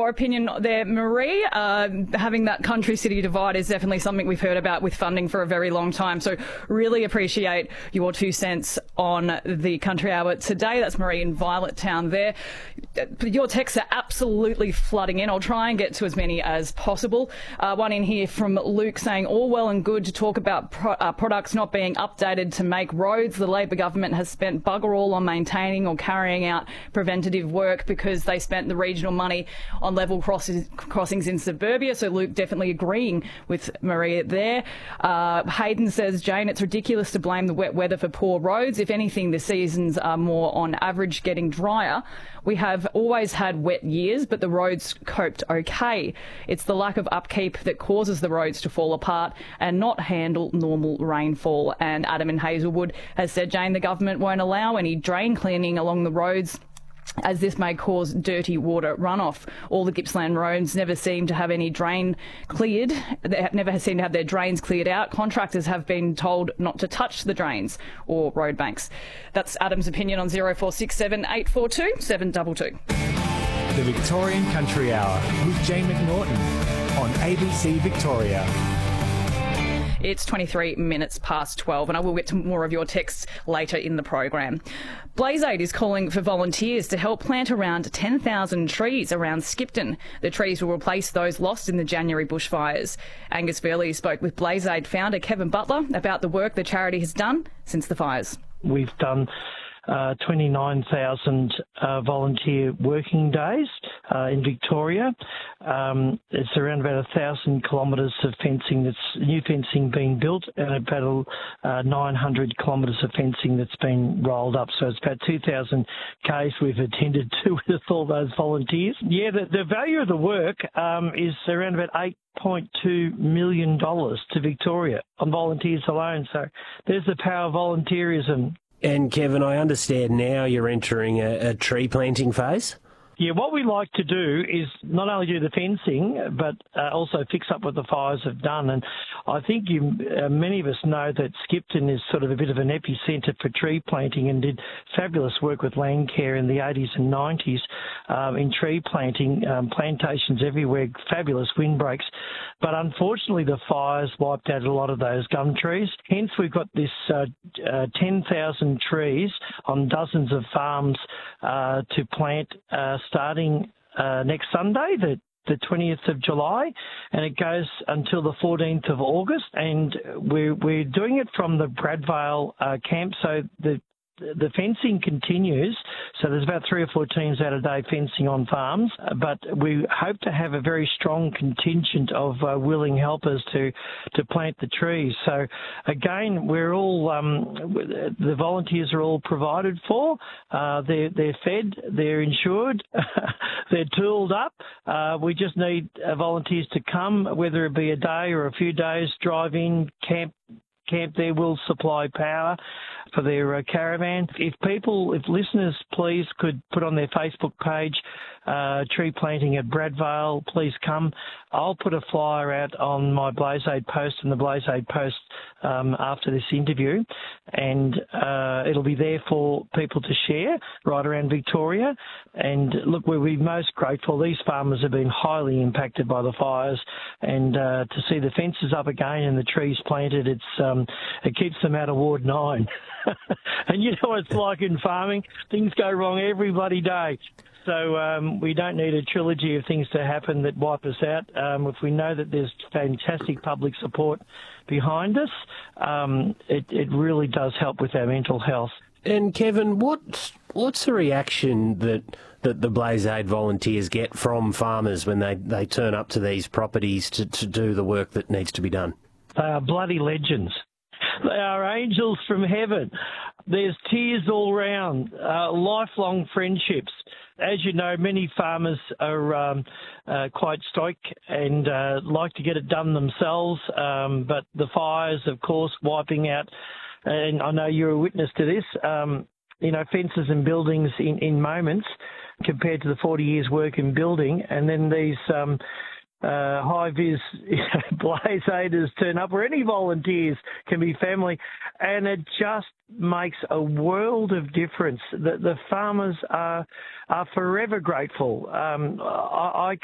your opinion there, Marie. Having that country-city divide is definitely something we've heard about with funding for a very long time. So really appreciate your 2 cents on the Country Hour today. That's Marie in Violet Town there. Your texts are absolutely flooding in. I'll try and get to as many as possible. One in here from Luke saying, all well and good to talk about products not being updated to make roads. The Labor government has spent bugger all on maintaining or carrying out preventative work because they spent the regional money on level crossings in suburbia. So Luke definitely agreeing with Maria there. Hayden says, Jane, it's ridiculous to blame the wet weather for poor roads. If anything, the seasons are more on average getting drier. We have always had wet years, but the roads coped okay. It's the lack of upkeep that causes the roads to fall apart and not handle normal rainfall. And Adam in Hazelwood has said, Jane, the government won't allow any drain cleaning along the roads, as this may cause dirty water runoff. All the Gippsland roads never seem to have any drain cleared. They never seem to have their drains cleared out. Contractors have been told not to touch the drains or road banks. That's Adam's opinion on 0467 842 722. The Victorian Country Hour with Jane McNaughton on ABC Victoria. It's 23 minutes past 12, and I will get to more of your texts later in the program. Blaze Aid is calling for volunteers to help plant around 10,000 trees around Skipton. The trees will replace those lost in the January bushfires. Angus Burley spoke with Blaze Aid founder Kevin Butler about the work the charity has done since the fires. We've done 29,000 volunteer working days in Victoria. It's around about 1,000 kilometres of fencing new fencing being built, and about 900 kilometres of fencing that's been rolled up. So it's about 2,000 Ks we've attended to with all those volunteers. Yeah, the value of the work is around about $8.2 million to Victoria on volunteers alone. So there's the power of volunteerism. And Kevin, I understand now you're entering a tree planting phase? Yeah, what we like to do is not only do the fencing, but also fix up what the fires have done. And I think many of us know that Skipton is sort of a bit of an epicentre for tree planting and did fabulous work with Landcare in the 80s and 90s in tree planting, plantations everywhere, fabulous windbreaks. But unfortunately, the fires wiped out a lot of those gum trees. Hence, we've got this 10,000 trees on dozens of farms to plant starting next Sunday, the 20th of July, and it goes until the 14th of August. And we're doing it from the Bradvale camp, so the fencing continues. So there's about 3 or 4 teams out a day fencing on farms, but we hope to have a very strong contingent of willing helpers to plant the trees. So again, we're all the volunteers are all provided for. They're fed, they're insured, they're tooled up. We just need volunteers to come, whether it be a day or a few days, drive in, camp there, will supply power for their caravan. If listeners please could put on their Facebook page, tree planting at Bradvale, please come. I'll put a flyer out on my Blaze Aid post and the Blaze Aid post after this interview, and it'll be there for people to share right around Victoria. And look, we'll be most grateful. These farmers have been highly impacted by the fires, and to see the fences up again and the trees planted, it keeps them out of Ward 9. And you know what it's like in farming. Things go wrong every bloody day. So we don't need a trilogy of things to happen that wipe us out. If we know that there's fantastic public support behind us, it really does help with our mental health. And Kevin, what's the reaction that the Blaze Aid volunteers get from farmers when they turn up to these properties to do the work that needs to be done? They are bloody legends. They are angels from heaven. There's tears all round, lifelong friendships. As you know, many farmers are quite stoic and like to get it done themselves, but the fires, of course, wiping out, and I know you're a witness to this, fences and buildings in moments compared to the 40 years work in building, and then these high-vis Blaze Aiders turn up, or any volunteers, can be family, and it just makes a world of difference. The farmers are forever grateful. I